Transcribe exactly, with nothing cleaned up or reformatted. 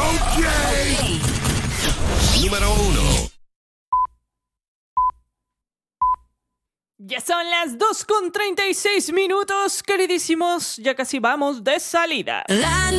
Okay. Número uno. Ya son las dos con treinta y seis minutos, queridísimos. Ya casi vamos de salida. La